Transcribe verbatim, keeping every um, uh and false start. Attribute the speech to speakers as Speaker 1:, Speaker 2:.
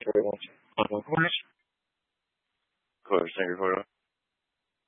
Speaker 1: very much. Uh-huh.
Speaker 2: Of course, thank you for